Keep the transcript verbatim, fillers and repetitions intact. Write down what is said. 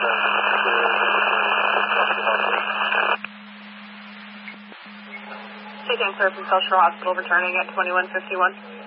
Take answer from Cultural Hospital returning at twenty-one fifty-one.